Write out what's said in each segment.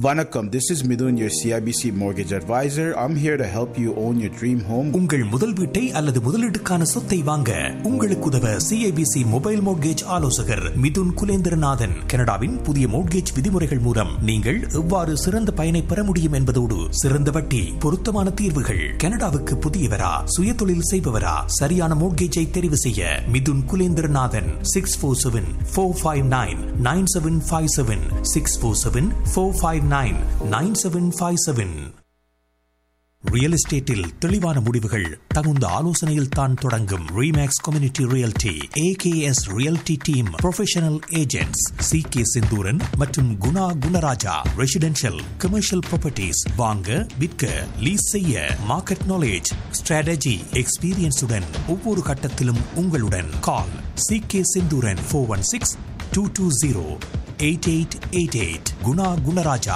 Vanakkam, this is Midun, your CIBC mortgage advisor. I'm here to help you own your dream home. உங்கள் முதல் வீட்டை அல்லது முதலீட்டுக்கான சொத்தை வாங்க உங்களுக்கு உதவ CIBC மொபைல் மோட்கேஜ் ஆலோசகர் மிதுன் குலேந்திரநாதன். கனடாவின் புதிய மோட்கேஜ் விதிமுறைகள் மூலம் நீங்கள் எவ்வாறு சிறந்த பயனை பெற முடியும் என்பதோடு சிறந்த வட்டி, பொருத்தமான தீர்வுகள். கனடாவுக்கு புதியவரா, சுய தொழில் செய்பவரா, சரியான மோட்கேஜை தெரிவு செய்ய மிதுன் குலேந்திரநாதன். 647-459-9757 647-459-9757. ரியல் எஸ்டேட்டில் தெளிவான முடிவுகள் தகுந்த ஆலோசனையில் தான் தொடங்கும். Remakes community realty, AKS realty team professional agents CK Senthuran மற்றும் Guna Gunaraja. Residential, commercial properties வாங்க, விற்க, லீஸ் செய்ய, மார்க்கெட் நாலேஜ், ஸ்ட்ராட்டஜி, எக்ஸ்பீரியன்ஸுடன் ஒவ்வொரு கட்டத்திலும் உங்களுடன். கால் CK செந்தூரன் 416-220-8888. குணா குணராஜா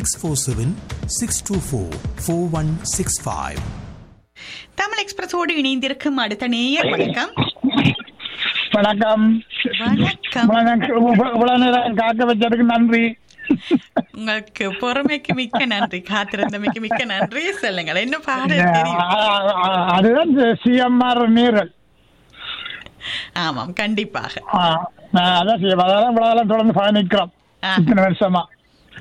647-624-4165. தமிழ் எக்ஸ்பிரஸோடு இணைந்திருக்கும் அடுத்த நேயர். வணக்கம். வணக்கம். இவ்வளவு நேரம் காக்க வச்சதுக்கு நன்றி. உங்களுக்கு பொறுமைக்கு மிக்க நன்றி, காத்திருந்தமைக்கு மிக்க நன்றி. சொல்லுங்கள், என்ன பாடல் தெரியும்? அதுதான் CMR நீரல். ஆமாம், கண்டிப்பாக. அதான் தொடர்ந்து பயணிக்கிறோம் இத்தனை வருஷமா.